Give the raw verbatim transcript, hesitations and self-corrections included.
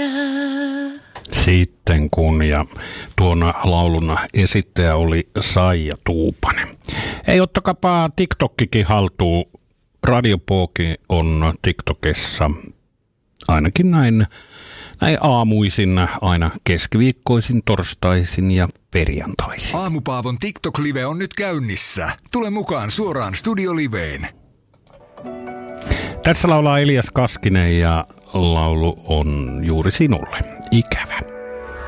Sitten kun, ja tuona laulun esittäjä oli Saija Tuupanen. Ei, ottakapa TikTokkikin haltuun. Radio Pooki on TikTokissa ainakin näin, näin aamuisin, aina keskiviikkoisin, torstaisin ja perjantaisin. Aamupaavon TikTok-live on nyt käynnissä. Tule mukaan suoraan studioliveen. Tässä laulaa Elias Kaskinen ja laulu on juuri sinulle. Ikävä.